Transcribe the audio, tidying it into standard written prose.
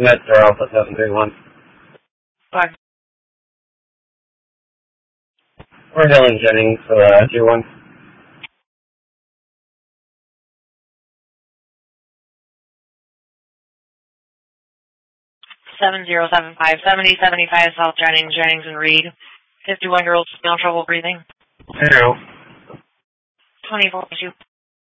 Mets are Alpha 731. Fine. We're Dylan Jennings for Tier 1. Seven 7075 South Jennings and Reed. 51-year-old, no trouble breathing. Hello. 24 issue.